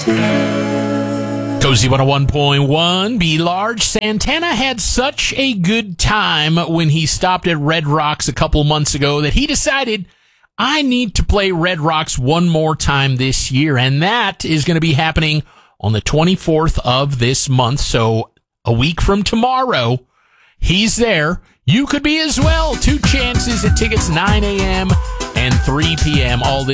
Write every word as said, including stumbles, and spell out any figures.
Cozy one oh one point one, Be Large. Santana had such a good time when he stopped at Red Rocks a couple months ago that he decided, I need to play Red Rocks one more time this year. And that is going to be happening on the twenty-fourth of this month. So a week from tomorrow, he's there. You could be as well. Two chances at tickets, nine a.m. and three p.m. All this